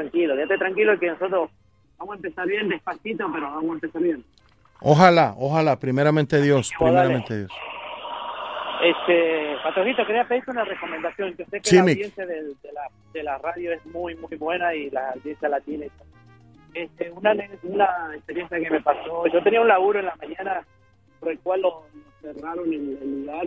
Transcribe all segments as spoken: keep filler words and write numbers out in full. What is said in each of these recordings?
tranquilo, quédate tranquilo que nosotros vamos a empezar bien, despacito, pero vamos a empezar bien. Ojalá, ojalá, primeramente Dios, Oh, primeramente Dios. Este, Patojito, quería pedirte una recomendación. Yo sé que Sí, la Mick. audiencia de, de, la, de la radio es muy, muy buena y la audiencia latina. Este, una, una experiencia que me pasó. Yo tenía un laburo en la mañana, por el cual lo, lo cerraron en el lugar.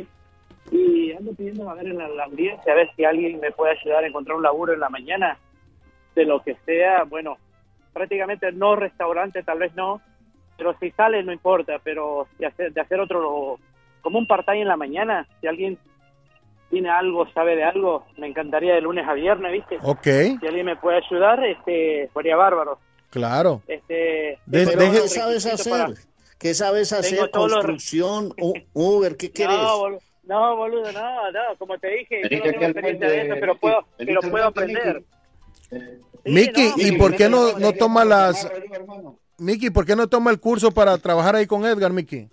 Y ando pidiendo a ver en la, la audiencia, a ver si alguien me puede ayudar a encontrar un laburo en la mañana, de lo que sea. Bueno, prácticamente no restaurante, tal vez no, pero si sale no importa, pero de hacer, de hacer otro, como un part-time en la mañana, si alguien tiene algo, sabe de algo, me encantaría de lunes a viernes, ¿viste? Ok, Si alguien me puede ayudar, este, sería bárbaro. claro. Este, De- tengo deje- los ¿Qué sabes requisitos hacer? para- ¿Qué sabes hacer? Tengo todos los- Construcción, U- Uber, ¿qué querés? No, boludo, no, boludo, no, no, como te dije, yo no Venite tengo aquí al experiencia frente, de eso, pero Miki, puedo, venite pero al puedo frente, aprender. Miki. Eh, Sí, Miki, no, ¿y me- por me- qué no, me- no toma las... hermano. Miki, ¿por qué no toma el curso para trabajar ahí con Edgar, Miki?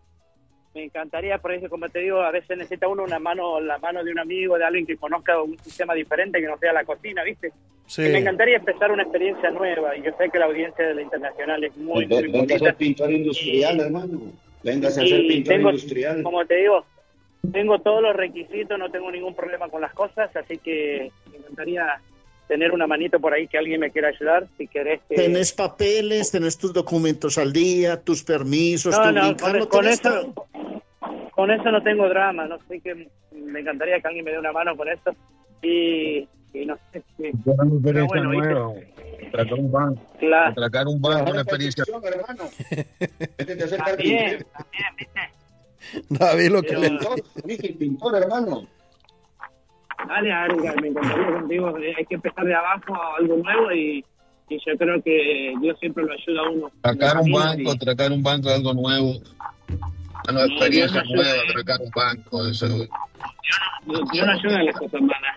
Me encantaría, por eso, como te digo, a veces necesita uno una mano, la mano de un amigo, de alguien que conozca un sistema diferente, que no sea la cocina, ¿viste? Sí. Y me encantaría empezar una experiencia nueva, y yo sé que la audiencia de la internacional es muy, muy Venga a bonita. ser pintor industrial, Y- hermano. Venga a ser Y pintor tengo, industrial. como te digo, tengo todos los requisitos, no tengo ningún problema con las cosas, así que me encantaría tener una manito por ahí que alguien me quiera ayudar, si querés. que- ¿Tenés papeles? ¿Tenés tus documentos al día? ¿Tus permisos? No, ¿Tu no, green card? con, ¿No con tenés eso, todo? con eso no tengo drama, no sé, que me encantaría que alguien me dé una mano con esto, y, y no sé, que- Una pero experiencia bueno, nueva. Atracar un banco. claro, Atracar un banco, una experiencia. Hermano. Vete a ser también, carpintero. también, ¿viste? David, lo que Pero- le... Pintor, Miki, pintor, hermano. Dale, Edgar, me encantaría contigo, eh, hay que empezar de abajo a algo nuevo, y, y yo creo que Dios siempre lo ayuda a uno. Atracar un Y- banco, atracar un banco es algo nuevo. Una experiencia Dios me nueva, ayude. atracar un banco. Eso. Dios Dios nos ayuda en las cosas malas.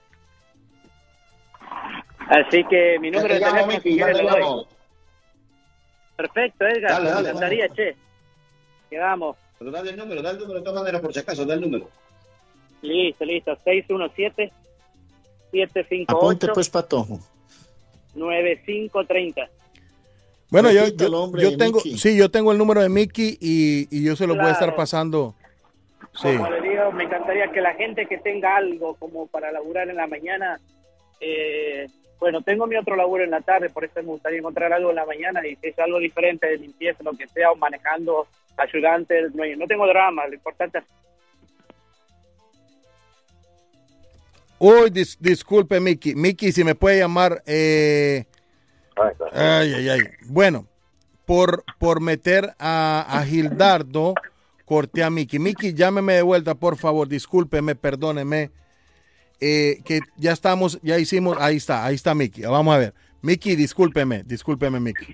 Así que mi Ya número te de llamo, teléfono, si Miki, ya quieres, te lo doy. llamo. Perfecto, Edgar, Dale, me dale, encantaría, che. Quedamos. Pero dale el número, dale el número de todas maneras, por si acaso, dale el número. Listo, listo. seis uno siete, siete cinco Apunte ocho, pues, Patojo. nueve cinco tres cero. Bueno, yo, Repita el yo, nombre yo de tengo, Miki. sí, yo tengo el número de Miki y, y yo se lo voy a estar Claro. pasando. Sí, Como le digo, me encantaría que la gente que tenga algo como para laburar en la mañana, eh, bueno, tengo mi otro laburo en la tarde, por eso me gustaría encontrar algo en la mañana, y si es algo diferente de limpieza, lo que sea, o manejando, ayudante, no, no tengo drama, lo importante es... Uy, dis- disculpe, Miki. Miki, si me puede llamar. Eh... Ay, ay, ay. Bueno, por, por meter a, a Gildardo, corté a Miki. Miki, llámeme de vuelta, por favor. Discúlpeme, perdóneme. Eh, que ya estamos, ya hicimos. Ahí está, ahí está Miki. Vamos a ver. Miki, discúlpeme, discúlpeme, Miki.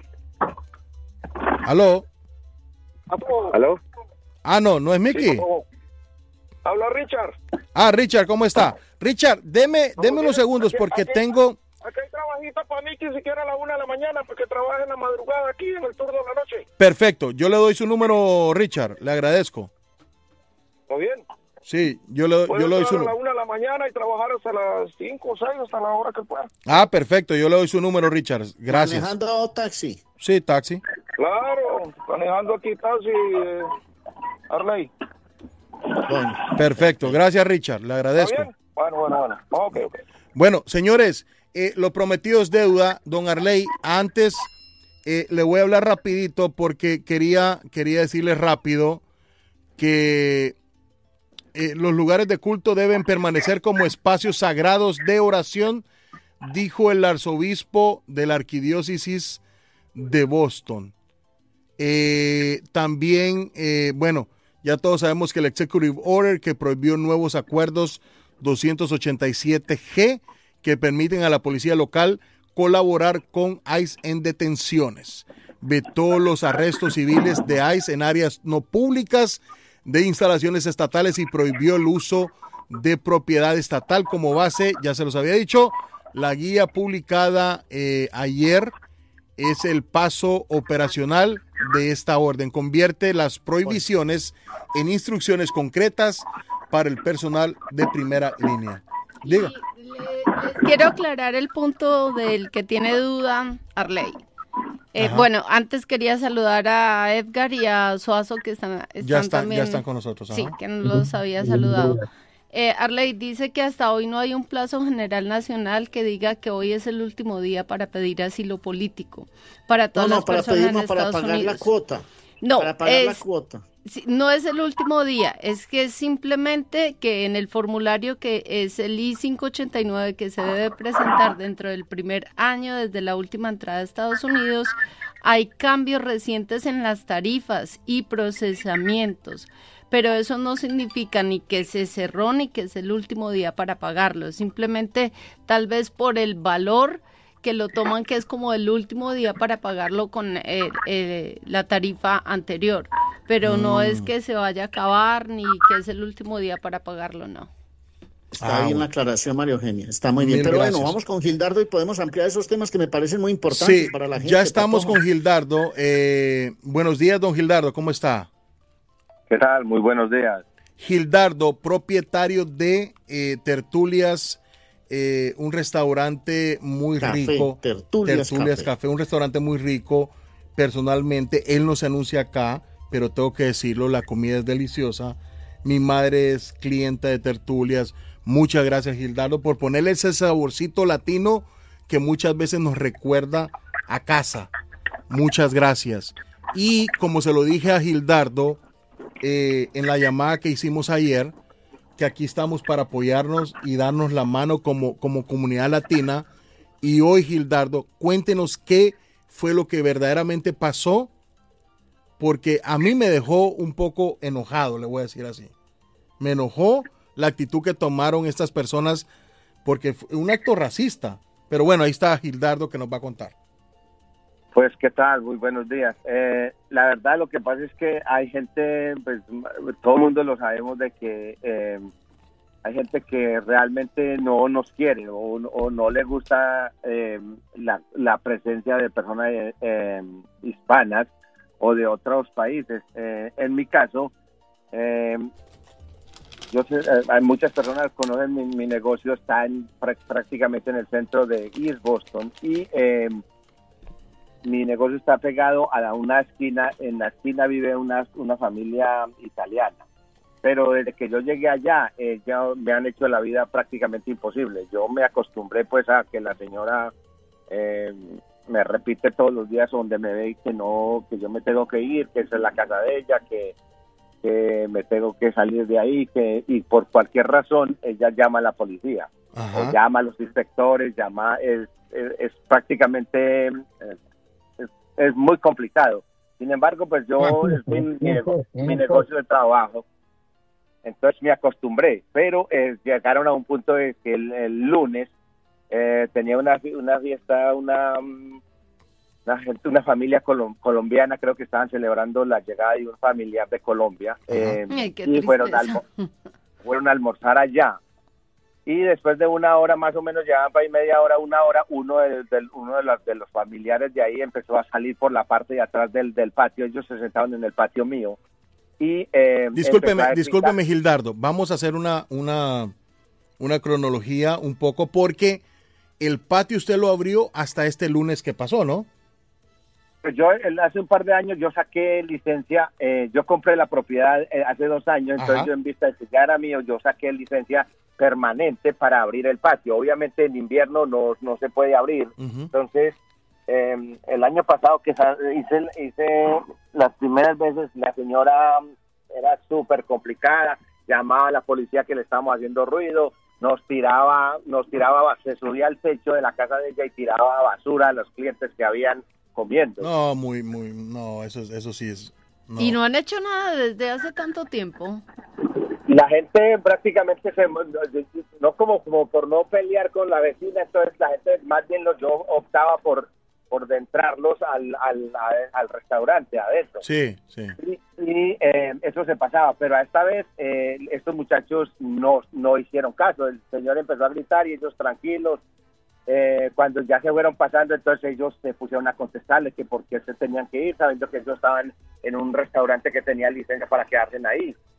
¿Aló? ¿Aló? Ah, no, no es Miki. ¿Cómo? Habla Richard. Ah, Richard, ¿cómo está? Richard, deme, deme unos segundos porque tengo. Aquí hay trabajito para mí que siquiera a la una de la mañana porque trabaja en la madrugada aquí en el turno de la noche. Perfecto, yo le doy su número, Richard, le agradezco. ¿Está bien? Sí, yo le, Puede yo le doy su entrar a la número. una de la mañana y trabajar hasta las cinco o seis, hasta la hora que pueda. Ah, perfecto, yo le doy su número, Richard. Gracias. ¿Manejando o taxi? Sí, taxi. Claro, manejando aquí casi eh, Arley. Bueno, Perfecto, gracias, Richard, le ¿Está agradezco. bien? Bueno, bueno, bueno. Ok, ok. Bueno, señores, eh, lo prometido es deuda, don Arley. Antes eh, le voy a hablar rapidito porque quería, quería decirles rápido que eh, los lugares de culto deben permanecer como espacios sagrados de oración, dijo el arzobispo de la arquidiócesis de Boston. Eh, también, eh, bueno, ya todos sabemos que el Executive Order que prohibió nuevos acuerdos doscientos ochenta y siete G que permiten a la policía local colaborar con ICE en detenciones. Vetó los arrestos civiles de ICE en áreas no públicas de instalaciones estatales y prohibió el uso de propiedad estatal como base. Ya se los había dicho, la guía publicada eh, ayer es el paso operacional de esta orden. Convierte las prohibiciones en instrucciones concretas para el personal de primera línea. Diga. Y le- les quiero aclarar el punto del que tiene duda Arley. Eh, Ajá. bueno, antes quería saludar a Edgar y a Suazo que están, están Ya están, también. ya están con nosotros. Sí, ajá. que no los había saludado. Eh, Arley dice que hasta hoy no hay un plazo general nacional que diga que hoy es el último día para pedir asilo político para No, todas no, las para personas pedir, en no, para Estados pagar la Unidos. cuota. No, Para pagar la es, cuota. sí, no es el último día, es que simplemente que en el formulario que es el I cinco ochenta y nueve que se debe presentar dentro del primer año desde la última entrada a Estados Unidos, hay cambios recientes en las tarifas y procesamientos, pero eso no significa ni que se cerró ni que es el último día para pagarlo, simplemente tal vez por el valor que lo toman que es como el último día para pagarlo con eh, eh, la tarifa anterior, pero no Mm. es que se vaya a acabar ni que es el último día para pagarlo, no. Está Ah, bien la bueno. aclaración, María Eugenia. Está muy bien. Mil Pero bueno, gracias. vamos con Gildardo y podemos ampliar esos temas que me parecen muy importantes Sí, para la gente. ya estamos Patojo. con Gildardo. Eh, buenos días, don Gildardo, ¿cómo está? ¿Qué tal? Muy buenos días. Gildardo, propietario de eh, Tertulias, eh, un restaurante muy Café, rico. Tertulias Tertulias Café. Café, un restaurante muy rico. Personalmente, él no se anuncia acá, pero tengo que decirlo, la comida es deliciosa. Mi madre es clienta de Tertulias. Muchas gracias, Gildardo, por ponerle ese saborcito latino que muchas veces nos recuerda a casa. Muchas gracias. Y como se lo dije a Gildardo eh, en la llamada que hicimos ayer, que aquí estamos para apoyarnos y darnos la mano como, como comunidad latina. Y hoy, Gildardo, cuéntenos qué fue lo que verdaderamente pasó, porque a mí me dejó un poco enojado, le voy a decir así. Me enojó la actitud que tomaron estas personas, porque fue un acto racista. Pero bueno, ahí está Gildardo que nos va a contar. Pues, ¿qué tal? Muy buenos días. Eh, la verdad, lo que pasa es que hay gente, pues, todo el mundo lo sabemos de que eh, hay gente que realmente no nos quiere o, o no le gusta eh, la, la presencia de personas eh, eh, hispanas o de otros países. Eh, en mi caso, eh, yo sé, eh, hay muchas personas que conocen mi, mi negocio, está en, pr- prácticamente en el centro de East Boston y eh, mi negocio está pegado a una esquina. En la esquina vive una, una familia italiana. Pero desde que yo llegué allá, eh, ya me han hecho la vida prácticamente imposible. Yo me acostumbré pues a que la señora eh, me repite todos los días donde me ve que no, que yo me tengo que ir, que esa es la casa de ella, que, que me tengo que salir de ahí, que y por cualquier razón ella llama a la policía, Ajá. eh, llama a los inspectores, llama, es, es, es prácticamente, eh, es, es muy complicado. Sin embargo, pues yo, es mi, mi, nego- mi negocio de trabajo. Entonces me acostumbré, pero eh, llegaron a un punto de que el, el lunes eh, tenía una, una fiesta, una, una gente, una familia colom- colombiana, creo que estaban celebrando la llegada de un familiar de Colombia, eh, Ay, qué y fueron a, tristeza. almo- fueron a almorzar allá. Y después de una hora, más o menos, llevaban para ahí media hora, una hora, uno de, de- uno de los, de los familiares de ahí empezó a salir por la parte de atrás del, del patio. Ellos se sentaban en el patio mío. Y, eh, Discúlpeme, empezó a gritar. discúlpeme, Gildardo. Vamos a hacer una, una, una cronología un poco, porque el patio usted lo abrió hasta este lunes que pasó, ¿no? Pues yo el- hace un par de años yo saqué licencia, eh, yo compré la propiedad eh, hace dos años, entonces Ajá. yo en vista de que ya era mío, yo saqué licencia permanente para abrir el patio. Obviamente en invierno no, no se puede abrir, Ujú. entonces eh, el año pasado que sa- hice, hice las primeras veces, la señora era súper complicada, llamaba a la policía que le estábamos haciendo ruido, nos tiraba, nos tiraba, se subía al techo de la casa de ella y tiraba basura a los clientes que habían comiendo. No, muy, muy, no, eso, es- eso sí es. No. Y no han hecho nada desde hace tanto tiempo. La gente prácticamente se, no como, como por no pelear con la vecina, entonces la gente más bien los, yo optaba por, por de entrarlos al, al, a- al restaurante adentro. Sí, sí. Y, y, eh, eso se pasaba, pero a esta vez eh, estos muchachos no, no hicieron caso. El señor empezó a gritar y ellos tranquilos. Eh, cuando ya se fueron pasando, entonces ellos se pusieron a contestarle que por qué se tenían que ir, sabiendo que ellos estaban en un restaurante que tenía licencia para quedarse ahí.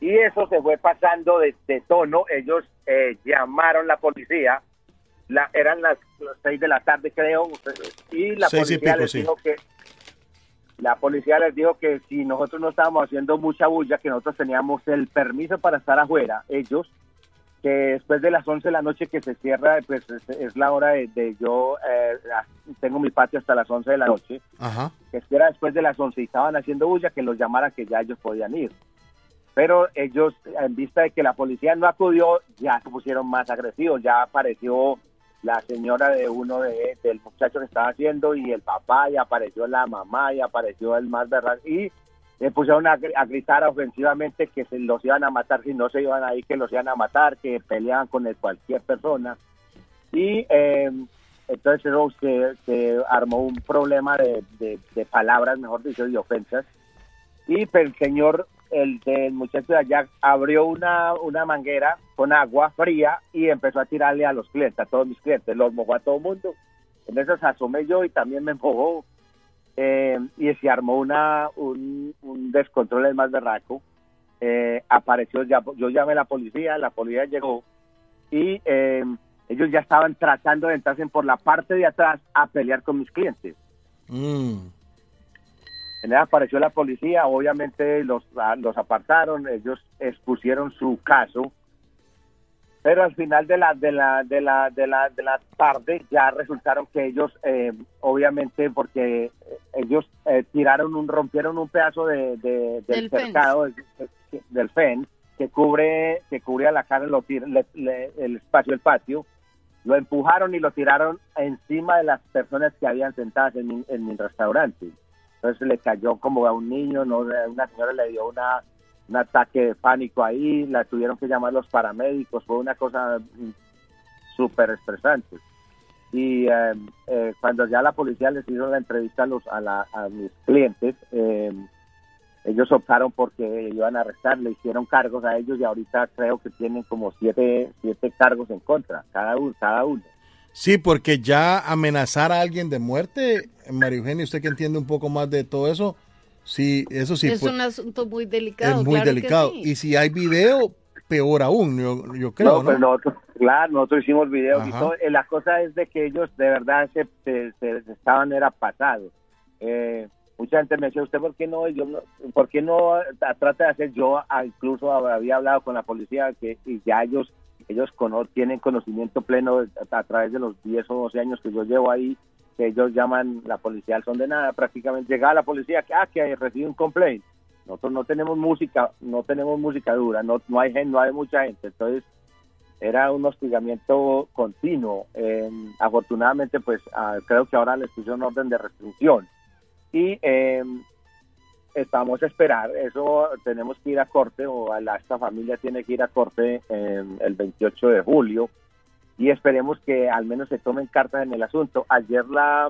Y eso se fue pasando de, de tono. Ellos eh, llamaron a la policía. La, eran las, las seis de la tarde, creo. Y la Seis y policía pico, les sí. dijo que la policía les dijo que si nosotros no estábamos haciendo mucha bulla, que nosotros teníamos el permiso para estar afuera, ellos, que después de las once de la noche que se cierra, pues es, es la hora de, de yo, eh, tengo mi patio hasta las once de la noche, Ajá. que si era después de las once y estaban haciendo bulla, que los llamaran que ya ellos podían ir. Pero ellos, en vista de que la policía no acudió, ya se pusieron más agresivos, ya apareció la señora de uno de, del muchacho que estaba haciendo y el papá, y apareció la mamá, y apareció el más verdad, y le pusieron a, a gritar ofensivamente que se los iban a matar si no se iban ahí, que los iban a matar, que peleaban con el, cualquier persona. Y eh, entonces eso se, se armó un problema de, de, de palabras, mejor dicho, de ofensas. Y pues, el señor, el del muchacho de allá, abrió una, una manguera con agua fría y empezó a tirarle a los clientes, a todos mis clientes, los mojó a todo el mundo. En eso se asomé yo y también me mojó. Eh, y se armó una un, un descontrol el más berraco. Eh, apareció, ya, yo llamé a la policía, la policía llegó y eh, ellos ya estaban tratando de entrarse por la parte de atrás a pelear con mis clientes. Mm. En ella apareció la policía, obviamente los, los apartaron, ellos expusieron su caso, pero al final de la de la de la de la de la tarde ya resultaron que ellos eh, obviamente porque ellos eh, tiraron un rompieron un pedazo de, de del, Del cercado del, del fence que cubre que cubría la cara, lo tir, le, le, el espacio del patio, lo empujaron y lo tiraron encima de las personas que habían sentadas en mi, en mi restaurante. Entonces le cayó como a un niño, no, una señora le dio una un ataque de pánico ahí, la tuvieron que llamar los paramédicos, fue una cosa súper estresante. Y eh, eh, cuando ya la policía les hizo la entrevista a, los, a, la, a mis clientes, eh, ellos optaron porque iban a arrestar, le hicieron cargos a ellos y ahorita creo que tienen como siete, siete cargos en contra, cada uno, cada uno. Sí, porque ya amenazar a alguien de muerte, María Eugenia, usted que entiende un poco más de todo eso, sí, eso sí. Es pues, un asunto muy delicado. es muy claro que delicado. sí. Y si hay video, peor aún, yo, yo creo, No, ¿no? pues nosotros, claro, nosotros hicimos videos y Ajá. todo. Eh, La cosa es de que ellos de verdad se, se, se- se estaban era pasados. Eh, mucha gente me decía, ¿usted por qué no? Yo no ¿Por qué no a- trata de hacer? Yo a- incluso había hablado con la policía que y ya ellos ellos cono- tienen conocimiento pleno a, a través de los diez o doce años que yo llevo ahí, que ellos llaman la policía al son de nada. Prácticamente llegaba la policía que, ah, que recibe un complaint. Nosotros no tenemos música, no tenemos música dura, no, no hay gente, no hay mucha gente, entonces era un hostigamiento continuo. Eh, afortunadamente, pues ah, creo que ahora les pusieron orden de restricción y eh, estamos a esperar. Eso tenemos que ir a corte, o a la, esta familia tiene que ir a corte eh, el veintiocho de julio y esperemos que al menos se tomen cartas en el asunto. Ayer la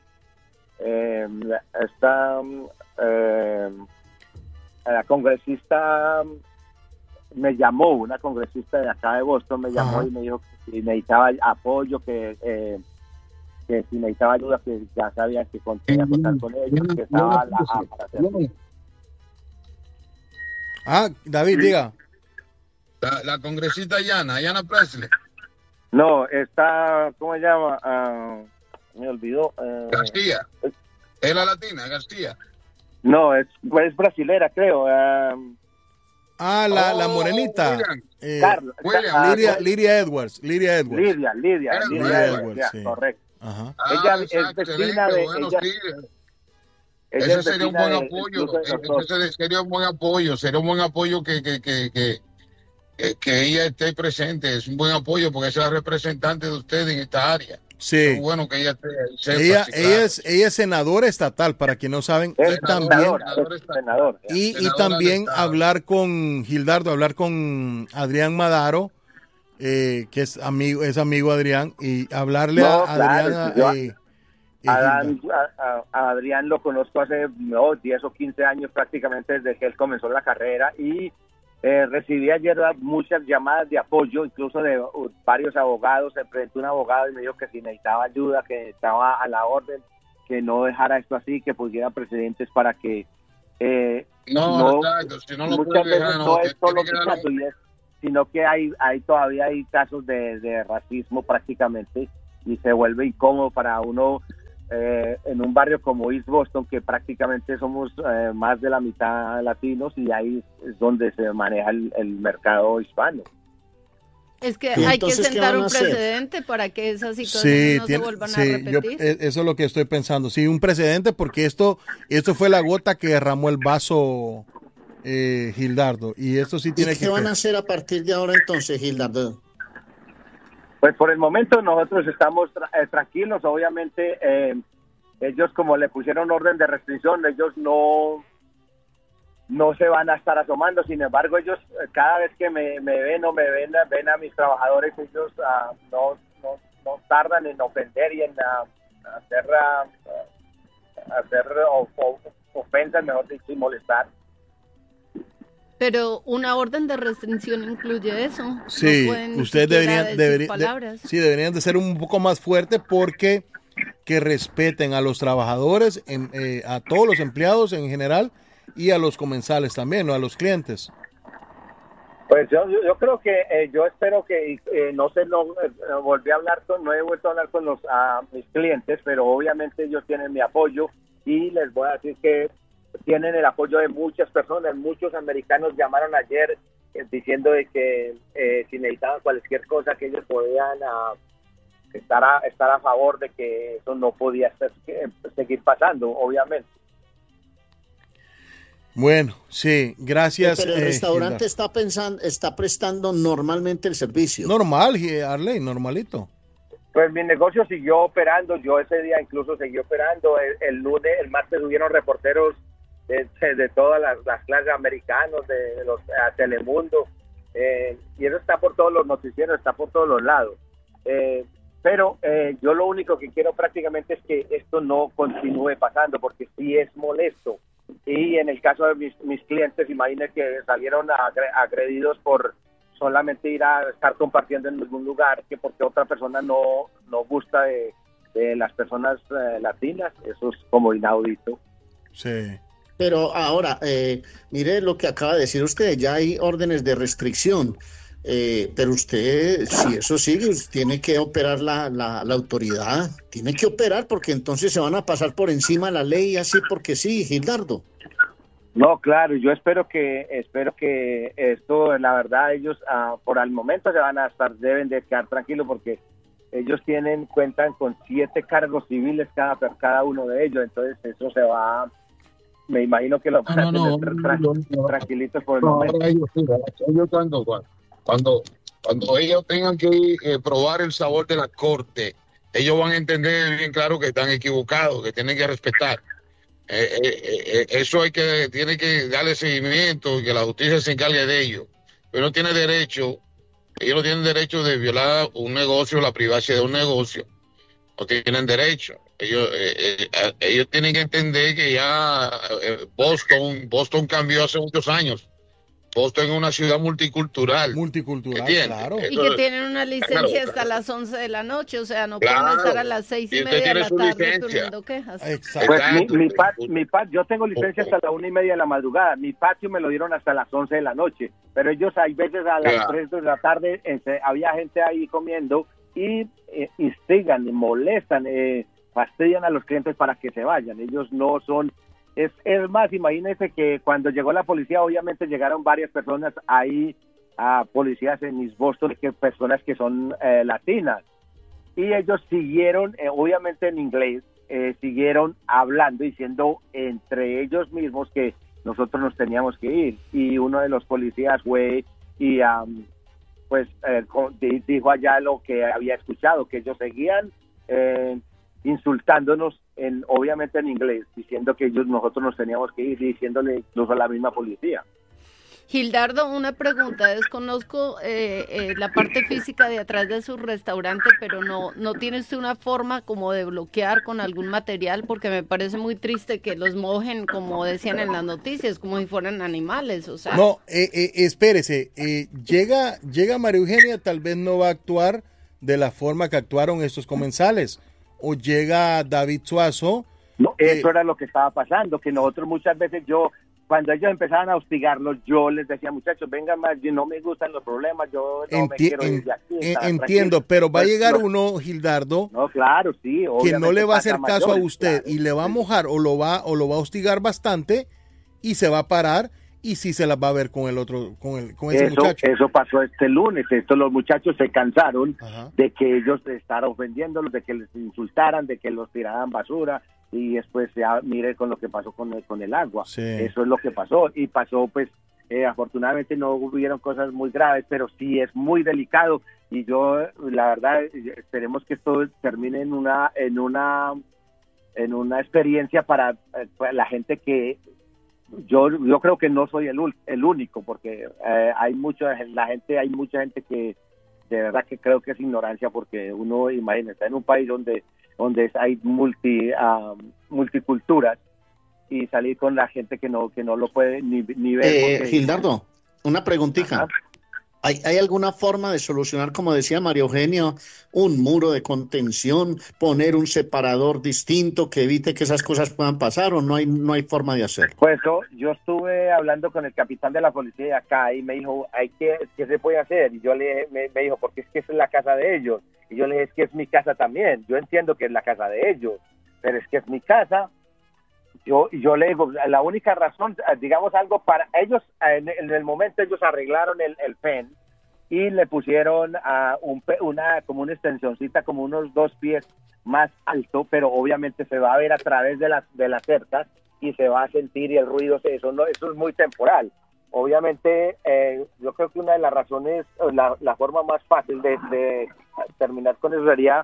eh, esta eh, la congresista me llamó, una congresista de acá de Boston me llamó Ajá. y me dijo que si necesitaba apoyo, que, eh, que si necesitaba ayuda, que ya sabía que podía contar con ella, que estaba la, a- para hacer. Ah, David, diga. La, la congresista Yana, Yana Presley. No, está, ¿cómo se llama? Ah, me olvidó. eh, García. Es la latina, García. no, es, es brasilera, creo. ah, Ah, la, la Oh, morenita. William. Eh, Carlos, William. ah, Lidia, Lidia Edwards. Lidia Edwards. Lidia, Lidia, Edwards, Lidia Edwards, Edwards, ya, sí. correcto. Ajá. Ah, Ella es exacto, vecina excelente, de- bueno, ella- sí. Ella Ese es sería un vecina buen de- apoyo, incluso de ese nosotros. sería- sería un buen apoyo, sería un buen apoyo que, que, que, que, que, que ella esté presente, es un buen apoyo porque es la representante de usted en esta área. Sí. Es bueno que ella esté, sepa, Ella, sí, ella, claro. es, ella es senadora estatal, para quien no saben, Es y también, senadora, senador es está- senador. y, y senadora también del estado. hablar con Gildardo, hablar con Adrián Madaro, eh, que es amigo, es amigo de Adrián, y hablarle No, a claro, Adrián. si yo- eh, eh, Adán- Gildardo. a, a- a Adrián lo conozco hace no, diez o quince años prácticamente desde que él comenzó la carrera y eh, recibí ayer muchas llamadas de apoyo, incluso de uh, varios abogados. Se presentó un abogado y me dijo que si necesitaba ayuda, que estaba a la orden, que no dejara esto así, que pusiera precedentes para que eh, No, exacto, si no lo muchas puede dejar, veces no, no tiene es solo que darlo. picando, y es- sino que hay, hay todavía hay casos de, de racismo prácticamente, y se vuelve incómodo para uno eh, en un barrio como East Boston, que prácticamente somos eh, más de la mitad latinos, y ahí es donde se maneja el, el mercado hispano. Es que ¿Y hay que entonces qué sentar van a un hacer? precedente para que esas situaciones Sí, no tiene- se vuelvan a sí, yo- repetir. e- eso es lo que estoy pensando. Sí, un precedente porque esto, esto fue la gota que derramó el vaso, eh, Gildardo. Y esto sí ¿Y tiene qué que... van que- a hacer a partir de ahora entonces, Gildardo? Pues por el momento nosotros estamos tra- eh, tranquilos. Obviamente eh, ellos, como le pusieron orden de restricción, ellos no no se van a estar asomando. Sin embargo, ellos eh, cada vez que me, me ven o me ven, ven a mis trabajadores, ellos ah, no, no, no tardan en ofender y en ah, hacer ah, hacer o- o- ofensas, mejor dicho, y molestar. Pero una orden de restricción incluye eso. Sí, no pueden ni ustedes siquiera deberían, decir deberí- de- palabras. sí, deberían de ser un poco más fuertes porque que respeten a los trabajadores, em- eh, a todos los empleados en general y a los comensales también, ¿no? A los clientes. Pues yo, yo, yo creo que, eh, yo espero que, eh, no sé, no eh, volví a hablar con, no he vuelto a hablar con los a mis clientes, pero obviamente ellos tienen mi apoyo, y les voy a decir que tienen el apoyo de muchas personas. Muchos americanos llamaron ayer eh, diciendo de que eh, si necesitaban cualquier cosa, que ellos podían ah, estar, a, estar a favor de que eso no podía ser, que, seguir pasando, obviamente. Bueno, sí, gracias. Pero el eh, restaurante Gildardo. está pensando, está prestando normalmente el servicio. Normal, Gi- Arley, normalito. Pues mi negocio siguió operando. Yo ese día incluso seguí operando. El, el lunes, el martes hubieron reporteros de, de todas las, las clases, americanos, de, de los a Telemundo, eh, y eso está por todos los noticieros, está por todos los lados. Eh, pero eh, yo lo único que quiero prácticamente es que esto no continúe pasando, porque sí es molesto. Y en el caso de mis, mis clientes, imagínense que salieron agre- agredidos por solamente ir a estar compartiendo en algún lugar, que porque otra persona no, no gusta de, de las personas eh, latinas. Eso es como inaudito. Sí. Pero ahora, eh, mire lo que acaba de decir usted, ya hay órdenes de restricción, eh, pero usted, si eso sigue, usted tiene que operar la, la, la autoridad, tiene que operar, porque entonces se van a pasar por encima de la ley así porque sí, Gildardo. No, claro, yo espero que espero que esto, la verdad, ellos ah, por el momento se van a estar, deben de quedar tranquilos, porque ellos tienen, cuentan con siete cargos civiles cada, cada uno de ellos, entonces eso se va, me imagino que lo van a No, no, tener no, tra- no, no. tranquilitos por el No, momento. ahora ellos, sí, ellos cuando, cuando, cuando ellos tengan que eh, probar el sabor de la corte, ellos van a entender bien claro que están equivocados, que tienen que respetar. Eh, eh, eh, eso hay que, tiene que darle seguimiento y que la justicia se encargue de ello. Pero no tiene derecho, ellos no tienen derecho de violar un negocio, la privacidad de un negocio. No tienen derecho. Ellos, eh, eh, ellos tienen que entender que ya eh, Boston, Boston cambió hace muchos años. Boston es una ciudad multicultural. Multicultural, Eh, ¿Entiendes? claro. Y Eso- que tienen una licencia claro, hasta claro. las once de la noche, o sea, no Claro. pueden estar a las seis Y y usted media de tiene la su tarde licencia. poniendo quejas. Exacto. Pues mi, Exacto. mi, pat- mi pat- yo tengo licencia hasta la una y media de la madrugada. Mi patio me lo dieron hasta las once de la noche. Pero ellos hay veces a las Ya. tres de la tarde eh, se- había gente ahí comiendo y eh, instigan, y molestan, eh, fastidian a los clientes para que se vayan. Ellos no son... Es, es más, imagínense que cuando llegó la policía, obviamente llegaron varias personas ahí, a policías en East Boston, que personas que son eh, latinas. Y ellos siguieron, eh, obviamente en inglés, eh, siguieron hablando, diciendo entre ellos mismos que nosotros nos teníamos que ir. Y uno de los policías fue y um, pues eh, con- di- dijo allá lo que había escuchado, que ellos seguían eh, insultándonos, en, obviamente en inglés, diciendo que ellos nosotros nos teníamos que ir, diciéndole incluso a la misma policía. Gildardo, una pregunta. Desconozco eh, eh, la parte física de atrás de su restaurante, pero no, no tiene usted una forma como de bloquear con algún material, porque me parece muy triste que los mojen, como decían en las noticias, como si fueran animales, o sea. No, eh, eh, espérese, eh, llega, llega María Eugenia, tal vez no va a actuar de la forma que actuaron estos comensales, o llega David Suazo. No, Eh, eso era lo que estaba pasando, que nosotros muchas veces yo cuando ellos empezaban a hostigarlos, yo les decía, muchachos, vengan más, yo no me gustan los problemas, yo no me Enti- quiero ir de aquí. en- estar entiendo, tranquilo. pero va a Pues, llegar los- uno, Gildardo, No, claro, sí. que no obviamente le va a pasa hacer caso a mayores, usted claro. y le va a mojar o lo va o lo va a hostigar bastante y se va a parar y sí se las va a ver con el otro, con el, con ese Eso, muchacho. eso pasó este lunes. Esto, los muchachos se cansaron Ajá. de que ellos estaran ofendiéndolos, de que les insultaran, de que los tiraran basura y después ya mire con lo que pasó con el, con el agua. Sí. Eso es lo que pasó y pasó pues eh, afortunadamente no hubieron cosas muy graves, pero sí es muy delicado y yo la verdad esperemos que esto termine en una en una en una experiencia para, eh, para la gente que Yo yo creo que no soy el, ul- el único, porque eh, hay mucha la gente, hay mucha gente que de verdad que creo que es ignorancia, porque uno, imagínese, en un país donde donde es- hay multi ah, multiculturas y salir con la gente que no que no lo puede ni, ni ver. Eh, porque- Gildardo, una preguntita. Ajá. ¿Hay, ¿Hay alguna forma de solucionar, como decía María Eugenia, un muro de contención, poner un separador distinto que evite que esas cosas puedan pasar o no hay, no hay forma de hacerlo? Pues yo, yo estuve hablando con el capitán de la policía de acá y me dijo, hay que, ¿qué se puede hacer? Y yo le me, me dijo, porque es que es la casa de ellos. Y yo le dije, es que es mi casa también. Yo entiendo que es la casa de ellos, pero es que es mi casa. Yo, yo le digo, la única razón, digamos algo para ellos, en, en el momento ellos arreglaron el, el P E N y le pusieron a un, pe- una como una extensioncita, como unos dos pies más alto, pero obviamente se va a ver a través de las de las cercas y se va a sentir y el ruido, eso no, eso es muy temporal. Obviamente, eh, yo creo que una de las razones, la, la forma más fácil de, de terminar con eso sería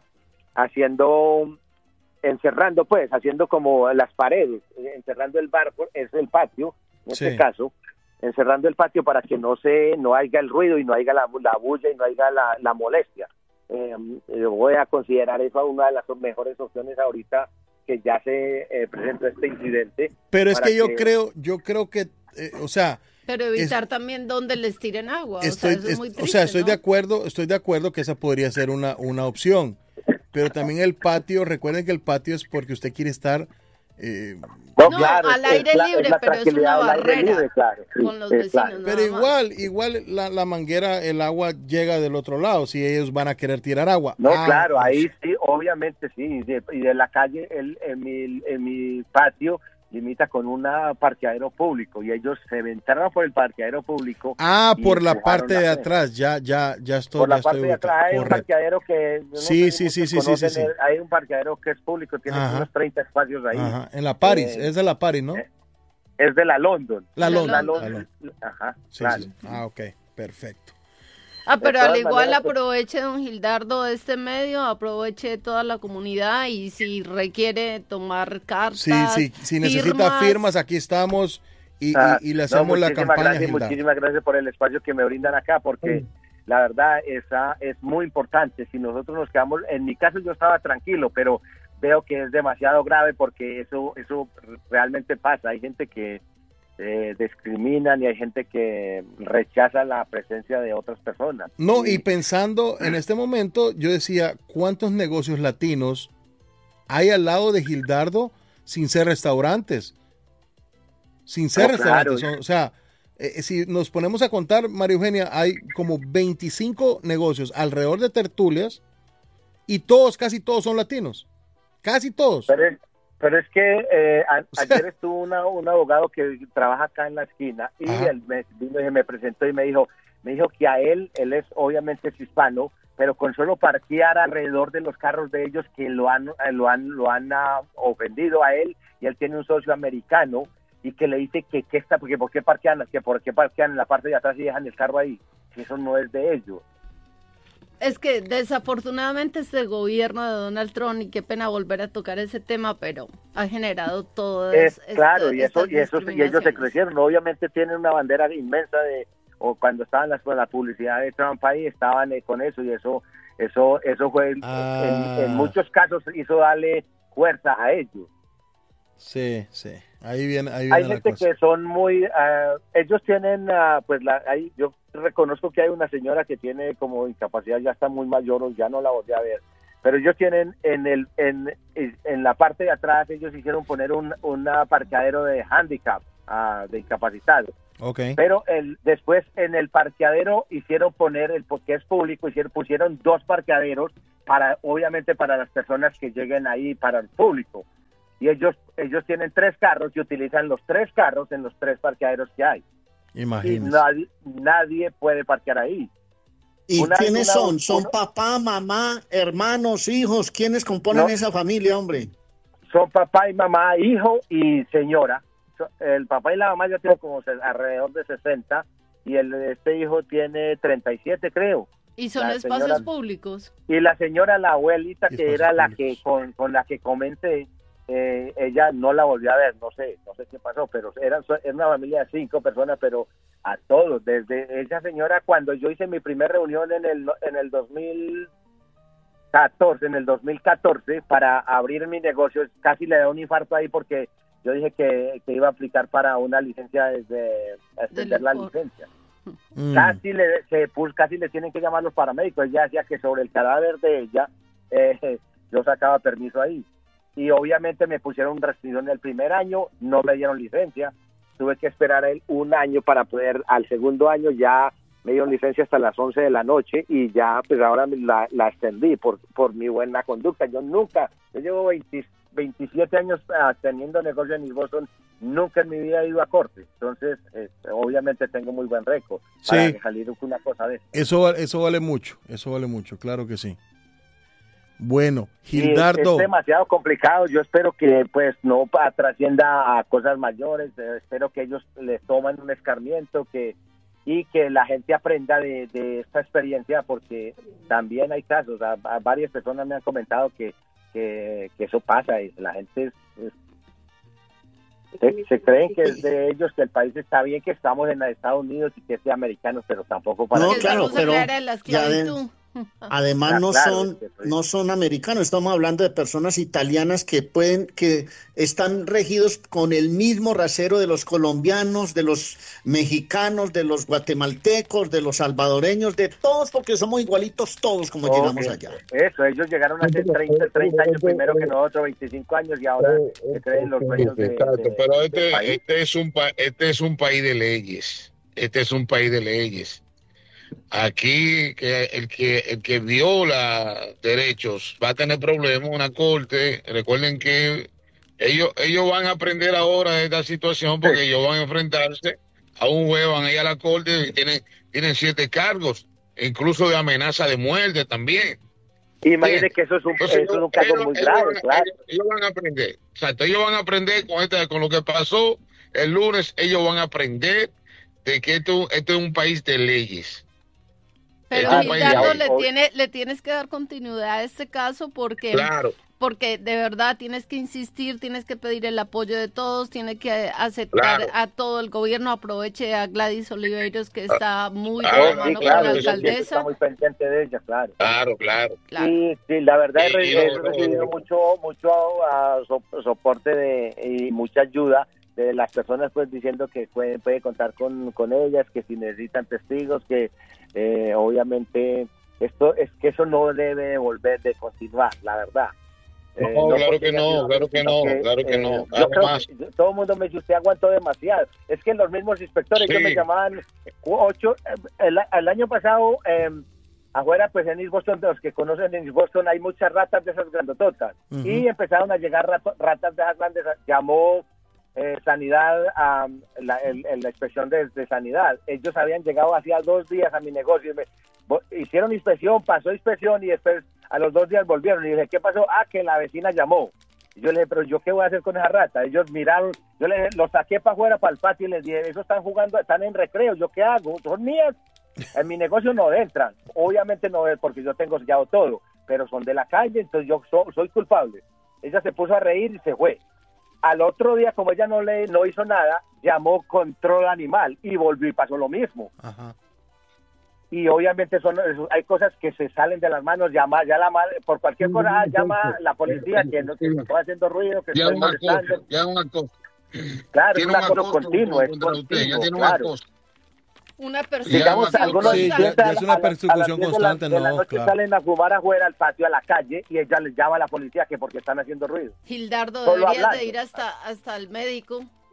haciendo, encerrando pues, haciendo como las paredes, encerrando el bar, es el patio, en este Sí. caso, encerrando el patio para que no se no haya el ruido y no haya la, la bulla y no haya la, la molestia. Eh, yo voy a considerar eso una de las mejores opciones ahorita que ya se eh, presentó este incidente. Pero es para que yo creo, yo creo que, eh, o sea, Pero evitar también donde les tiren agua. estoy, o sea, eso es es- muy o triste, sea, estoy ¿no? de acuerdo, estoy de acuerdo que esa podría ser una, una opción. Pero también el patio, recuerden que el patio es porque usted quiere estar eh, No, No, claro, al es aire la- libre, es la pero es una tranquilidad al aire barrera libre, claro, sí, con los es vecinos. claro. nada pero más. igual, igual la, la manguera, el agua llega del otro lado, si ellos van a querer tirar agua. No, Ah, claro, no ahí sé. sí, obviamente sí. Y de, y de la calle, el, en, mi, en mi patio, limita con un parqueadero público y ellos se entraron por el parqueadero público. Ah, y por la empujaron parte de fence. atrás, ya, ya, ya estoy, Por ya la parte estoy de atrás ubicado. hay un Correcto. parqueadero que yo no Sí, sé sí, si sí, muchos sí, sí, conocen, sí, sí. el- hay un parqueadero que es público, tiene Ajá. unos treinta espacios ahí. Ajá, en la Paris, Eh, es de la Paris, ¿no? eh, Es de la London. La La London. London. la London. Ajá, Sí, claro. sí, sí. Ah, ok, perfecto. Ah, pero todas al igual maneras, pues- aproveche, don Gildardo, este medio, aproveche toda la comunidad y si requiere tomar cartas, Sí, sí, si necesita firmas, aquí estamos y, y- Ah, y le no, hacemos la muchísimas campaña. gracias, Gildardo. muchísimas gracias por el espacio que me brindan acá, porque la verdad esa es muy importante. Si nosotros nos quedamos, en mi caso yo estaba tranquilo, pero veo que es demasiado grave porque eso eso realmente pasa. Hay gente que eh, discriminan y hay gente que rechaza la presencia de otras personas. No, y pensando en este momento, yo decía, ¿cuántos negocios latinos hay al lado de Gildardo sin ser restaurantes? Sin ser No, claro. restaurantes. O sea, eh, si nos ponemos a contar, María Eugenia, hay como veinticinco negocios alrededor de tertulias y todos, casi todos son latinos. Casi todos. Pero es, pero es que eh, a- O sea- ayer estuvo una, un abogado que trabaja acá en la esquina y Ajá. él me, vino y me presentó y me dijo, me dijo que a él, él es obviamente es hispano, pero con solo parquear alrededor de los carros de ellos que lo han, eh, lo han, lo han ah, ofendido a él y él tiene un socio americano y que le dice que, que está, porque por qué parquean, que por qué parquean en la parte de atrás y dejan el carro ahí, que eso no es de ellos. Es que desafortunadamente este gobierno de Donald Trump, y qué pena volver a tocar ese tema, pero ha generado todo Es, esto- claro, y eso, estas y eso, y ellos se discriminaciones. crecieron. Obviamente tienen una bandera inmensa de, o cuando estaban las, con la publicidad de Trump ahí, estaban eh, con eso, y eso, eso, eso fue, Ah. en, en muchos casos hizo darle fuerza a ellos. Sí, sí. Ahí viene, ahí viene Hay la gente cosa. que son muy, ah, ellos tienen, ah, pues la, hay, yo reconozco que hay una señora que tiene como incapacidad, ya está muy mayor, o ya no la volví a ver, pero ellos tienen en el, en, en la parte de atrás, ellos hicieron poner un, un aparcadero de handicap, ah, de incapacitados. Okay. Pero el, después en el parqueadero hicieron poner, el porque es público, hicieron, pusieron dos parqueaderos para, obviamente para las personas que lleguen ahí para el público. Y ellos ellos tienen tres carros y utilizan los tres carros en los tres parqueaderos que hay. Imagínese. Y nadie, nadie puede parquear ahí. ¿Y Una- quiénes una- son? ¿Son uno- papá, mamá, hermanos, hijos? ¿Quiénes componen No. esa familia, hombre? Son papá y mamá, hijo y señora. So- El papá y la mamá ya tienen como se- alrededor de sesenta y el este hijo tiene treinta y siete, creo. Y son La espacios señora- públicos. Y la señora, la abuelita, que Espacios era la públicos. que con, con la que comenté, eh, ella no la volvió a ver, no sé, no sé qué pasó, pero era, era una familia de cinco personas, pero a todos, desde esa señora, cuando yo hice mi primera reunión en el en el dos mil catorce, en el dos mil catorce, para abrir mi negocio, casi le da un infarto ahí porque yo dije que, que iba a aplicar para una licencia desde extender la licor. licencia. Mm. Casi le se puso, casi le tienen que llamar los paramédicos. Ella decía que sobre el cadáver de ella eh, yo sacaba permiso ahí, y obviamente me pusieron restricción el primer año, no me dieron licencia, tuve que esperar el, un año para poder, al segundo año ya me dieron licencia hasta las once de la noche, y ya pues ahora la, la extendí por por mi buena conducta. Yo nunca, yo llevo veinte, veintisiete años ah, teniendo negocio en East Boston, nunca en mi vida he ido a corte, entonces eh, obviamente tengo muy buen récord para Sí. salir con una cosa de eso. Eso, va- eso vale mucho, eso vale mucho, claro que sí. Bueno, Y Gildardo, es demasiado complicado. Yo espero que pues no pa- trascienda a cosas mayores. Eh, espero que ellos le tomen un escarmiento, que y que la gente aprenda de, de esta experiencia, porque también hay casos. A, a varias personas me han comentado que, que, que eso pasa, y la gente es, es- se, se creen que es de ellos, que el país está bien, que estamos en Estados Unidos y que es de americanos, pero tampoco para No, Que que- claro, estamos en pero la era de la ya ven- esclavitud. Además Ah, no claro, son es que soy- no son americanos, estamos hablando de personas italianas que pueden que están regidos con el mismo rasero de los colombianos, de los mexicanos, de los guatemaltecos, de los salvadoreños, de todos, porque somos igualitos todos como Ok, llegamos allá. Eso, ellos llegaron hace treinta, treinta años primero que nosotros, veinticinco años, y ahora se creen los dueños de, Exacto, de- pero del este, país. este es un pa- este es un país de leyes. Este es un país de leyes. Aquí que el que el que viola derechos va a tener problemas, una corte. Recuerden que ellos ellos van a aprender ahora de esta situación, porque Sí. ellos van a enfrentarse a un juez, van a ir a la corte y tienen tienen siete cargos, incluso de amenaza de muerte también. Imagínense que eso es un, Entonces, eso es un caso ellos- muy ellos grave, van a- claro. ellos- ellos van a aprender. Exacto, ellos van a aprender con esta, con lo que pasó el lunes. Ellos van a aprender de que esto, esto es un país de leyes. Pero Ah, Gildardo, vaya, le, hoy- tiene, le tienes que dar continuidad a este caso porque, Claro, porque de verdad tienes que insistir, tienes que pedir el apoyo de todos, tienes que aceptar Claro. a todo el gobierno. Aproveche a Gladys Oliveros, que está muy de Ah, la Oh, sí, mano con claro, la yo siempre alcaldesa. está muy pendiente de ella, claro. claro, claro. Claro. Y sí, la verdad he, Y- re- y he lo- lo- recibido lo- mucho mucho ah, so- soporte de, y mucha ayuda de las personas, pues diciendo que puede, puede contar con, con ellas, que si necesitan testigos, que eh, obviamente esto es que eso no debe de volver de continuar, la verdad. No, Eh, claro porque que haya no, sido claro que sino no, claro que no. yo creo Además- que todo el mundo me dice, usted aguantó demasiado. Es que los mismos inspectores que Sí. me llamaban ocho, eh, el, el año pasado, eh, afuera, pues en East Boston, de los que conocen en East Boston, hay muchas ratas de esas grandototas. Ujú. Y empezaron a llegar rato- ratas de esas grandes. Llamó eh, Sanidad, a la, el- el- la inspección de, de Sanidad. Ellos habían llegado hacía dos días a mi negocio. Y me, vo- hicieron inspección, pasó inspección, y después a los dos días volvieron. Y dije, ¿qué pasó? Ah, que la vecina llamó. Y yo le dije, pero ¿yo qué voy a hacer con esa rata? Ellos miraron, yo les los saqué para afuera, para el patio, y les dije, esos están jugando, están en recreo, ¿yo qué hago? Son mías. En mi negocio no entran. Obviamente no es porque yo tengo sellado todo, pero son de la calle, entonces yo so- soy culpable. Ella se puso a reír y se fue. Al otro día, como ella no le no hizo nada, llamó control animal y volvió y pasó lo mismo. Ajá. Y obviamente son eso- hay cosas que se salen de las manos, llama ya la madre, por cualquier cosa, ah, llama a la policía, que no que estoy haciendo ruido, que Ya estoy un acoso, molestando. ya un acoso. Claro, es Tiene un un acoso acoso continuo, es contra usted, ya continuo, tiene un claro. acoso. Una Ya, Digamos, ya, algunos sí, ya- clientes ya a es la- una a las- a las persecución diez de la- constante, de la ¿no? noche Claro. salen a fumar afuera al patio, a la calle, y ella les llama a la policía que porque están haciendo ruido. Gildardo, Solo deberías hablando. de ir hasta, hasta el médico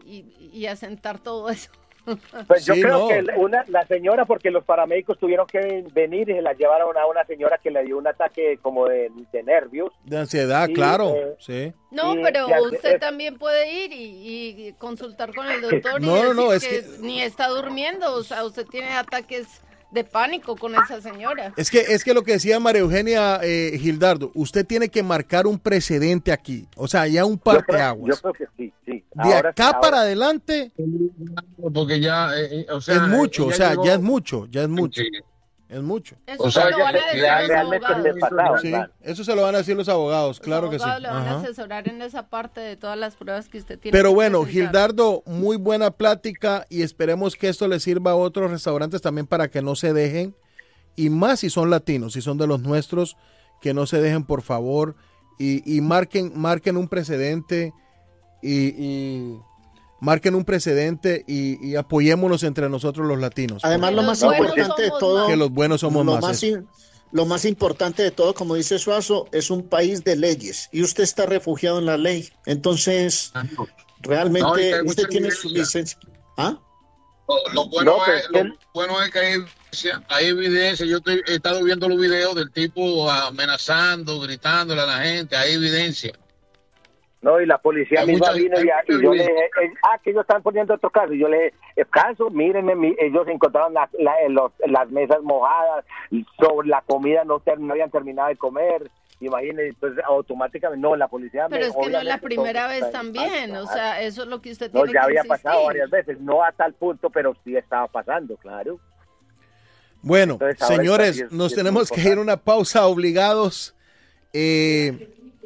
y, y asentar todo eso. Pues yo Sí, creo no. que una, la señora, porque los paramédicos tuvieron que venir y se la llevaron a una señora que le dio un ataque como de, de nervios. De ansiedad, Sí, claro, eh, sí. No, Sí, pero ya- usted es- también puede ir y, y consultar con el doctor y No, no, no, decir es que, que- ni está durmiendo, o sea, usted tiene ataques de pánico con esa señora. Es que, es que lo que decía María Eugenia eh, Gildardo, usted tiene que marcar un precedente aquí, o sea, ya un Yo creo, yo parteaguas. creo que sí, sí. De Ahora acá sí, ahora- para adelante Porque ya, eh, eh, o sea, es mucho, eh, o sea, llegó- ya es mucho, ya es mucho, Sí. es mucho. Eso O se sea, lo ya van a se- decir ya los realmente abogados. se pasaba, Sí, claro. eso se lo van a decir los abogados, claro Los que sí. abogados le van a Ajá. asesorar en esa parte de todas las pruebas que usted tiene. Pero que bueno, presentar. Gildardo, muy buena plática y esperemos que esto le sirva a otros restaurantes también para que no se dejen, y más si son latinos, si son de los nuestros, que no se dejen, por favor, y, y marquen, marquen un precedente y, y marquen un precedente y, y apoyémonos entre nosotros los latinos. Además, Que lo los más buenos importante de somos todo, más. Que los buenos somos lo más. más, eso. in- lo más importante de todo, como dice Suazo, es un país de leyes y usted está refugiado en la ley. Entonces, No, y que realmente hay usted mucha tiene su evidencia. licencia. ¿Ah? Lo, lo bueno No, pero es, es que- lo bueno es que hay evidencia, hay evidencia. Yo estoy- he estado viendo los videos del tipo amenazando, gritándole a la gente, hay evidencia. No, y la policía Hay misma mucha- vino hay y, mucha y yo le evidencia. dije, eh, ah, que ellos están poniendo otro caso. Y yo le dije, eh, caso, mírenme, mi- ellos encontraron la- la- eh, los- las mesas mojadas, sobre la comida no, ter- no habían terminado de comer. Imagínense, entonces automáticamente, no, la policía... Pero me- es que no es la obviamente, primera todo vez está- también, o sea, eso es lo que usted No, tiene ya que había insistir. pasado varias veces, no a tal punto, pero sí estaba pasando, claro. Bueno, Entonces, ahora señores, está- sí es- nos sí es tenemos muy que ir a una pausa obligados eh,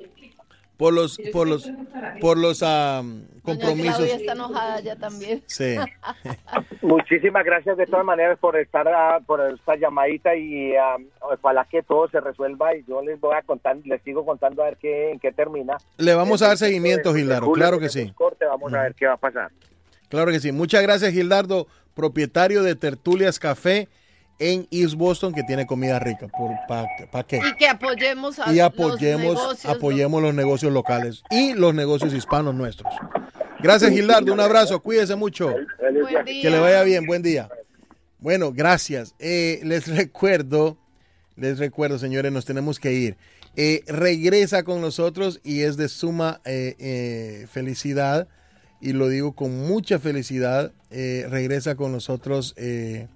por los por los por los ah, Doña compromisos. Claudia está enojada ya también. Sí. Muchísimas gracias de todas maneras por estar ah, por esta llamadita y ah, ojalá que todo se resuelva y yo les voy a contar, les sigo contando a ver qué, en qué termina. Le vamos a dar El veintiocho seguimiento, de- de Gildardo, julio claro que tenemos sí. corte, vamos a ver qué va a pasar. Claro que sí. Muchas gracias, Gildardo, propietario de Tertulias Café en East Boston, que tiene comida rica. ¿Para pa qué? Y que apoyemos a Y los apoyemos, negocios, apoyemos los negocios locales y los negocios hispanos nuestros. Gracias, Gildardo. Un abrazo. Cuídese mucho. los- Buen día. Que le vaya bien. Buen día. Bueno, gracias. Eh, les recuerdo, les recuerdo, señores, nos tenemos que ir. Eh, regresa con nosotros y es de suma eh, eh, felicidad, y lo digo con mucha felicidad. Eh, regresa con nosotros eh,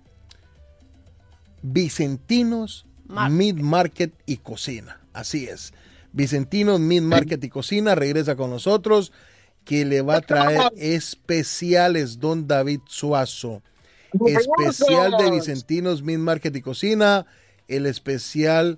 Vicentinos Mar- Meat Market y Cocina. Así es. Vicentinos Meat Market y Cocina regresa con nosotros, que le va a traer especiales, don David Suazo. Especial de Vicentinos Meat Market y Cocina, el especial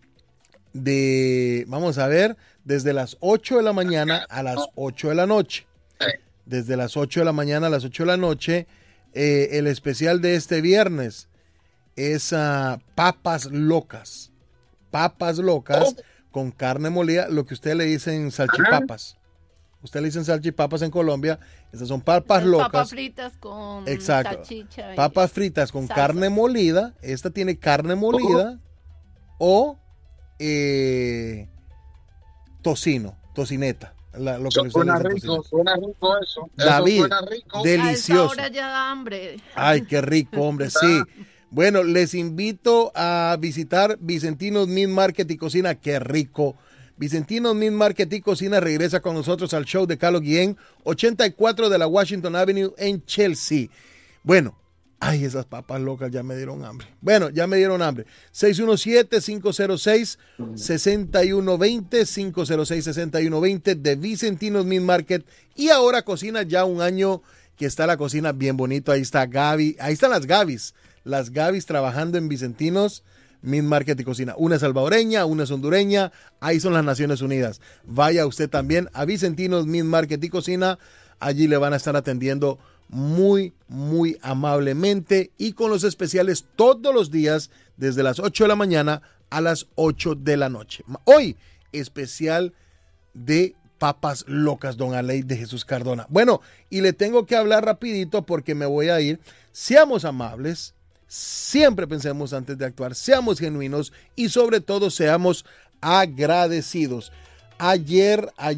de, vamos a ver, desde las ocho de la mañana a las ocho de la noche. Desde las ocho de la mañana a las ocho de la noche. Eh, el especial de este viernes es uh, papas locas. Papas locas con carne molida, lo que ustedes le dicen salchipapas. Ustedes le dicen salchipapas en Colombia. Estas son papas Las locas. Papas fritas con Exacto. salchicha. y- Papas fritas con salsas. carne molida. Esta tiene carne molida o eh, tocino, tocineta. La- lo que ustedes Suena le dicen rico, tocino. suena rico eso. David, Eso suena rico. de- A esta delicioso. hora ya da hambre. Ay, qué rico, hombre, sí. Bueno, les invito a visitar Vicentinos Meat Market y Cocina. Qué rico. Vicentinos Meat Market y Cocina regresa con nosotros al show de Carlos Guillén, ochenta y cuatro de la Washington Avenue en Chelsea. Bueno, ay, esas papas locas ya me dieron hambre. Bueno, ya me dieron hambre. seis uno siete, cinco cero seis, seis uno dos cero, cinco cero seis, seis uno dos cero de Vicentinos Meat Market. Y ahora cocina ya un año que está la cocina bien bonito. Ahí está Gaby, ahí están las Gabis. Las Gabis trabajando en Vicentinos Meat Market y Cocina. Una es salvadoreña, una es hondureña. Ahí son las Naciones Unidas. Vaya usted también a Vicentinos Meat Market y Cocina. Allí le van a estar atendiendo muy, muy amablemente y con los especiales todos los días desde las ocho de la mañana a las ocho de la noche. Hoy, especial de papas locas, don Aley de Jesús Cardona. Bueno, y le tengo que hablar rapidito porque me voy a ir. Seamos amables, siempre pensemos antes de actuar, seamos genuinos y sobre todo seamos agradecidos. Ayer, ayer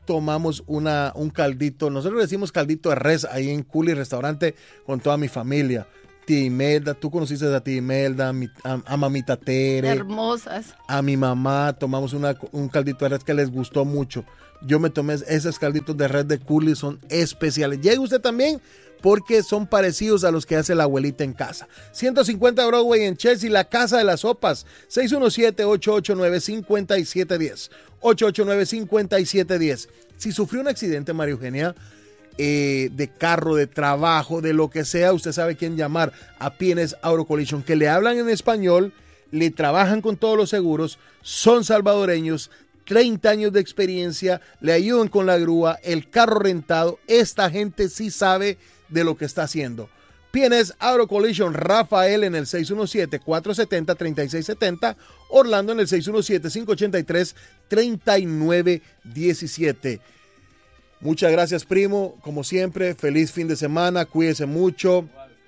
tomamos una, un caldito, nosotros le decimos caldito de res ahí en Culi Restaurante con toda mi familia. Tía Imelda, tú conociste a tía Imelda, a, mi, a, a mamita Tere. Hermosas. A mi mamá tomamos una, un caldito de res que les gustó mucho. Yo me tomé esos calditos de res de Culi, son especiales. Llegue usted también porque son parecidos a los que hace la abuelita en casa. ciento cincuenta Broadway en Chelsea, la casa de las sopas. seis uno siete, ocho ocho nueve, cinco siete uno cero. ocho ocho nueve, cinco siete uno cero. Si sufrió un accidente, María Eugenia, eh, de carro, de trabajo, de lo que sea, usted sabe quién llamar. A P N S Auto Collision, que le hablan en español, le trabajan con todos los seguros, son salvadoreños, treinta años de experiencia, le ayudan con la grúa, el carro rentado. Esta gente sí sabe de lo que está haciendo. P N S Auto Collision, Rafael en el seis uno siete, cuatro siete cero, tres seis siete cero, Orlando en el seis uno siete, cinco ocho tres, tres nueve uno siete. Muchas gracias, primo, como siempre, feliz fin de semana, cuídese mucho.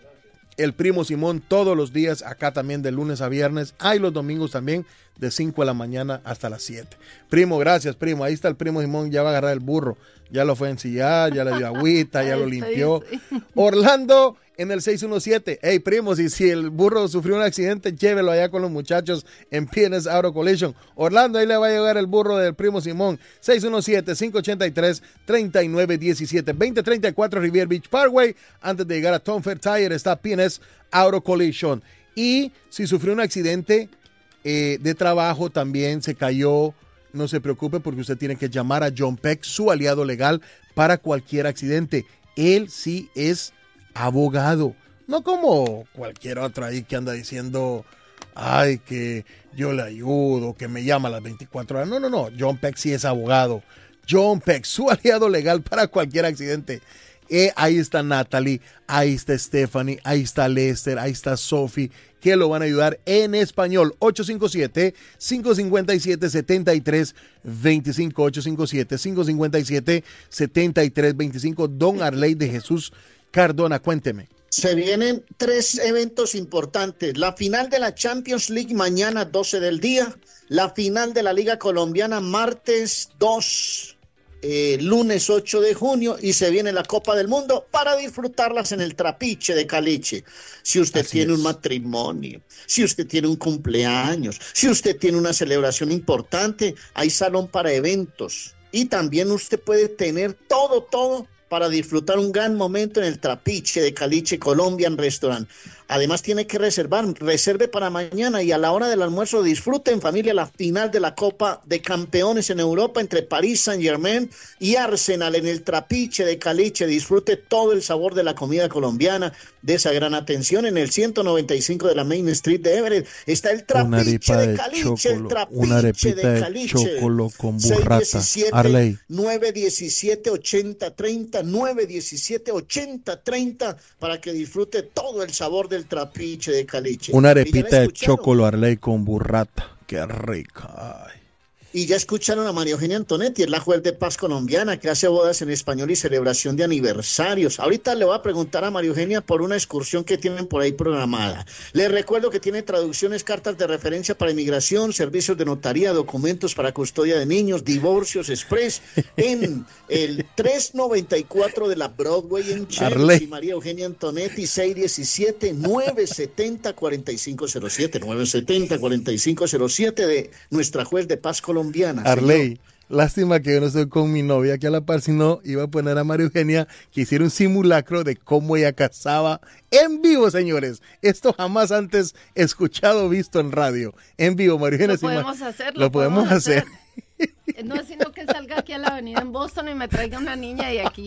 El primo Simón todos los días, acá también de lunes a viernes, hay los domingos también, de cinco de la mañana hasta las siete. Primo, gracias, primo. Ahí está el primo Simón, ya va a agarrar el burro. Ya lo fue a ensillar, ya le dio agüita, ya lo limpió. Orlando en el seis uno siete. Hey, primo, si, si el burro sufrió un accidente, llévelo allá con los muchachos en P N S Auto Collision. Orlando, ahí le va a llegar el burro del primo Simón. seis uno siete, cinco ocho tres, tres nueve uno siete. veinte treinta y cuatro Riviera Beach Parkway. Antes de llegar a Tom Fair Tire está P N S Auto Collision. Y si sufrió un accidente eh, de trabajo, también se cayó, no se preocupe porque usted tiene que llamar a John Peck, su aliado legal para cualquier accidente. Él sí es abogado, no como cualquier otro ahí que anda diciendo, ay, que yo le ayudo, que me llama a las veinticuatro horas. No, no, no, John Peck sí es abogado. John Peck, su aliado legal para cualquier accidente. Eh, ahí está Natalie, ahí está Stephanie, ahí está Lester, ahí está Sophie, que lo van a ayudar en español. ocho cinco siete, cinco cinco siete, siete tres dos cinco, ocho cinco siete, cinco cinco siete, siete tres dos cinco. Don Arley de Jesús Cardona, cuénteme. Se vienen tres eventos importantes. La final de la Champions League mañana doce del día. La final de la Liga Colombiana martes dos. Eh, lunes ocho de junio, y se viene la Copa del Mundo para disfrutarlas en el Trapiche de Caliche. Si usted Así tiene es. un matrimonio, si usted tiene un cumpleaños, si usted tiene una celebración importante, hay salón para eventos, y también usted puede tener todo, todo para disfrutar un gran momento en el Trapiche de Caliche Colombian Restaurant. Además tiene que reservar, reserve para mañana y a la hora del almuerzo disfrute en familia la final de la Copa de Campeones en Europa entre París Saint-Germain y Arsenal en el Trapiche de Caliche. Disfrute todo el sabor de la comida colombiana, de esa gran atención. En el ciento noventa y cinco de la Main Street de Everett está el Trapiche de, de Caliche, el Trapiche una arepita de Caliche. Chocolo con burrata. Arley. nueve diecisiete, ochenta treinta, nueve diecisiete, ochenta treinta para que disfrute todo el sabor de el Trapiche de Caliche. Una arepita de chocolo Arley con burrata. Qué rica. Ay. Y ya escucharon a María Eugenia Antonetti, es la juez de paz colombiana que hace bodas en español y celebración de aniversarios. Ahorita le voy a preguntar a María Eugenia por una excursión que tienen por ahí programada. Les recuerdo que tiene traducciones, cartas de referencia para inmigración, servicios de notaría, documentos para custodia de niños, divorcios express en el trescientos noventa y cuatro de la Broadway en Chelsea. María Eugenia Antonetti, seis diecisiete, nueve setenta, cuarenta y cinco cero siete, nueve setenta, cuarenta y cinco cero siete de nuestra juez de paz colombiana. Arley, señor. Lástima que yo no estoy con mi novia aquí a la par, si no iba a poner a María Eugenia que hiciera un simulacro de cómo ella cazaba en vivo, señores. Esto jamás antes escuchado o visto en radio. En vivo, María Eugenia. Lo podemos ma- hacer. Lo, lo podemos hacer. hacer. No es sino que salga aquí a la avenida en Boston y me traiga una niña de aquí.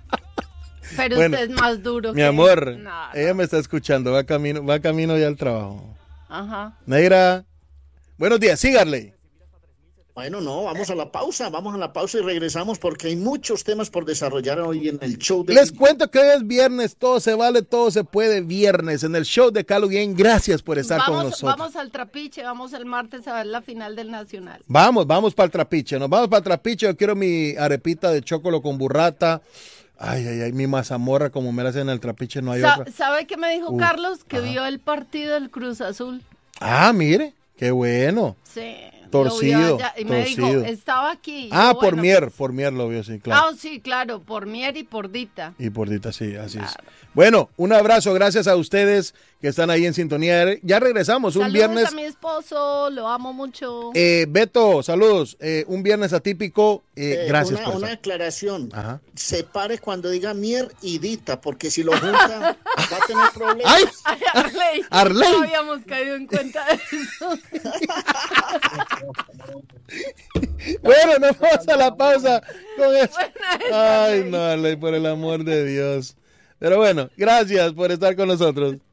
Pero bueno, usted es más duro. Mi que... amor, no, ella no. me está escuchando, va camino, va camino ya al trabajo. Ajá. Negra, buenos días, síganle. Bueno, no, vamos a la pausa, vamos a la pausa y regresamos porque hay muchos temas por desarrollar hoy en el show de... Les cuento que hoy es viernes, todo se vale, todo se puede, viernes, en el show de Calo Game. Gracias por estar vamos, con nosotros. Vamos al Trapiche, vamos el martes a ver la final del Nacional. Vamos, vamos para el Trapiche, nos vamos para el Trapiche. Yo quiero mi arepita de chocolo con burrata. Ay, ay, ay, mi mazamorra como me la hacen en el Trapiche, no hay Sa- otra. ¿Sabe qué me dijo Uf, Carlos? Que ajá. vio el partido del Cruz Azul. Ah, mire, qué bueno. Sí. Torcido, Lo vio allá y me torcido. dijo, estaba aquí. Y Ah, yo, por bueno, Mier, por Mier lo vio, sí, claro. Ah, sí, claro, por Mier y por Dita. Y por Dita, sí, así Claro. es. Bueno, un abrazo, gracias a ustedes que están ahí en sintonía. Ya regresamos, un Saludos viernes. a mi esposo, lo amo mucho. Eh, Beto, saludos. Eh, un viernes atípico. Eh, Eh, gracias una, por una estar. aclaración. Ajá. Separe cuando diga Mier y Dita, porque si lo junta va a tener problemas. ¡Ay! Ay, Arley, Arley. no habíamos caído en cuenta de eso. Bueno, nos vamos a la pausa con eso. Buena esa, Ay, Arley. no, Arley, por el amor de Dios. Pero bueno, gracias por estar con nosotros.